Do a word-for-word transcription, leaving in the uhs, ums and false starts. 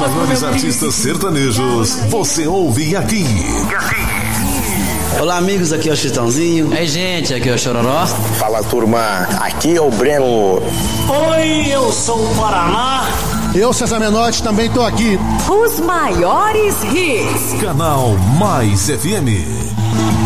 maiores artistas sertanejos, você ouve aqui. Olá, amigos, aqui é o Chitãozinho. Ei, gente, aqui é o Chororó. Fala, turma, aqui é o Breno. Oi, eu sou o Paraná. Eu, César Menotti, também tô aqui. Os maiores hits. Canal Mais F M.